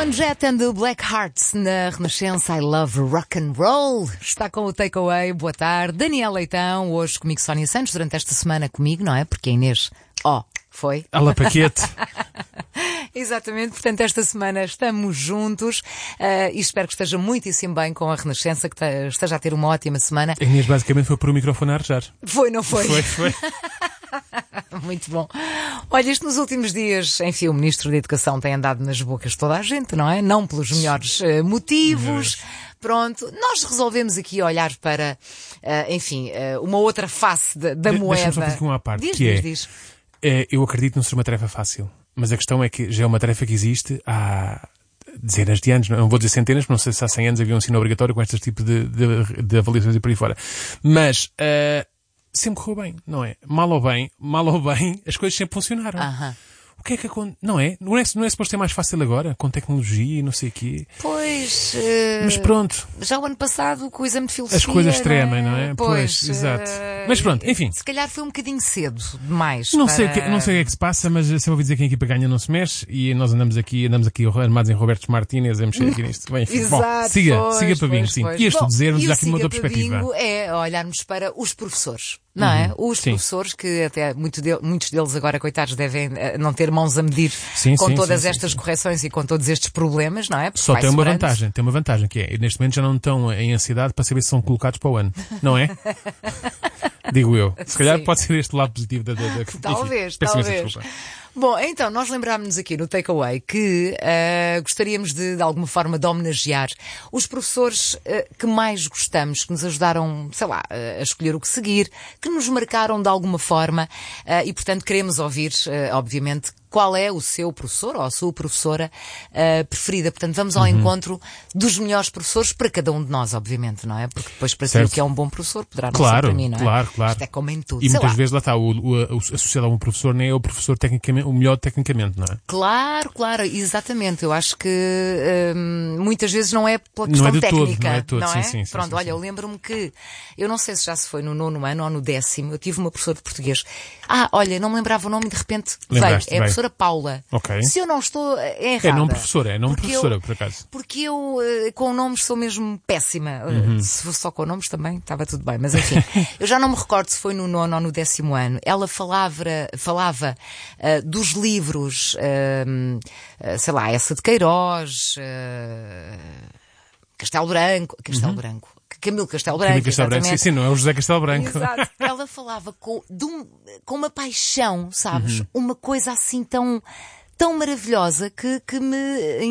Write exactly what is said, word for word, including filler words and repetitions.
Joan Jett and the Black Hearts na Renascença. I love rock and roll. Está com o Takeaway. Boa tarde. Daniel Leitão, hoje comigo Sónia Santos, durante esta semana comigo, não é? Porque a Inês, ó, oh, foi. Alá paquete. Exatamente, portanto esta semana estamos juntos uh, e espero que esteja muitíssimo bem com a Renascença, que esteja a ter uma ótima semana. A Inês basicamente foi por o microfone a arejar. Foi, não foi? Foi, foi. Muito bom. Olha, isto nos últimos dias, enfim, o Ministro da Educação tem andado nas bocas de toda a gente, não é? Não pelos melhores uh, motivos. Pronto, nós resolvemos aqui olhar para, uh, enfim, uh, uma outra face de, da De, moeda. Deixa-me só fazer uma parte, diz, que diz, é, diz. é, eu acredito não ser uma tarefa fácil, mas a questão é que já é uma tarefa que existe há dezenas de anos, não vou dizer centenas, não sei se há cem anos havia um ensino obrigatório com este tipo de, de, de avaliações e por aí fora. Mas uh, sempre correu bem, não é? Mal ou bem, mal ou bem, as coisas sempre funcionaram. Aham. O que é que acontece? Não é? Não é, não é suposto ser mais fácil agora, com tecnologia e não sei o quê. Pois, uh, Mas pronto. já o ano passado, com o exame de filosofia... As coisas tremem, não é? Pois, pois exato. Uh, mas pronto, enfim. Se calhar foi um bocadinho cedo demais. Não, para... sei o que, não sei o que é que se passa, mas sempre ouvi dizer que a equipa ganha não se mexe e nós andamos aqui, andamos aqui armados em Roberto Martínez a mexer aqui nisto. Bem, enfim. Exato, Bom, siga, pois, siga para pois, bingo, sim. pois. E este Bom, dizer-nos e já o aqui uma outra siga para perspectiva. bingo é olharmos para os professores. Não é? Uhum, Os sim. professores, que até muito de, muitos deles agora, coitados, devem uh, não ter mãos a medir Sim, com sim, todas sim, estas sim, sim. correções e com todos estes problemas, não é? Porque Só vai tem uma sobrando. vantagem, tem uma vantagem, que é, neste momento já não estão em ansiedade para saber se são colocados para o ano, não é? Digo eu. Se calhar Sim. pode ser este lado positivo da... da, da... Talvez, Enfim, peço imensa talvez. desculpa. Bom, então, nós lembrámos-nos aqui no Takeaway que uh, gostaríamos de, de alguma forma, de homenagear os professores uh, que mais gostamos, que nos ajudaram, sei lá, uh, a escolher o que seguir, que nos marcaram de alguma forma uh, e, portanto, queremos ouvir, uh, obviamente, qual é o seu professor ou a sua professora uh, preferida. Portanto, vamos ao Uhum. encontro encontro dos melhores professores para cada um de nós, obviamente, não é? Porque depois para Certo. aquilo que é um bom professor poderá não Claro, ser para mim, não é? claro, claro. Isto é como em tudo. E sei muitas lá. vezes lá está, o, o, associado a um professor nem é o professor tecnicamente, o melhor tecnicamente, não é? Claro, claro, exatamente. Eu acho que hum, muitas vezes não é pela Não questão é de todo, técnica, não é de todo, não sim, é? sim, sim, Pronto, sim, olha, sim. eu lembro-me que, eu não sei se já se foi no nono ano ou no décimo, eu tive uma professora de português. Ah, olha, não me lembrava o nome e de repente veio. Lembraste, É a veio. professora Paula. Ok. Se eu não estou é errada. É não professora, é não Porque professora, eu- por acaso. Porque eu, eh, com nomes, sou mesmo péssima. Eh, Uhum. Se fosse só com nomes também, estava tudo bem. Mas enfim, eu já não me recordo se foi no nono ou no décimo ano. Ela falava, falava eh, dos livros, eh, eh, sei lá, essa de Queiroz, eh, Castelo Branco, Castelo Branco, Camilo Castelo Branco, Camilo Castelo Branco, sim, exatamente. sim, não é o José Castelo Branco. Exato. Ela falava com, de um- com uma paixão, sabes? Uhum. Uma coisa assim tão, tão maravilhosa que, que me